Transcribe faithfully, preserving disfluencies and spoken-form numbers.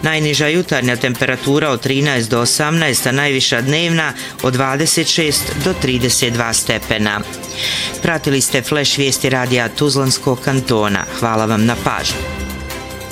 Najniža jutarnja temperatura od trinaest do osamnaest, a najviša dnevna od dvadeset šest do trideset dva stepena. Pratili ste Flash vijesti radija Tuzlanskog kantona. Hvala vam na pažnji.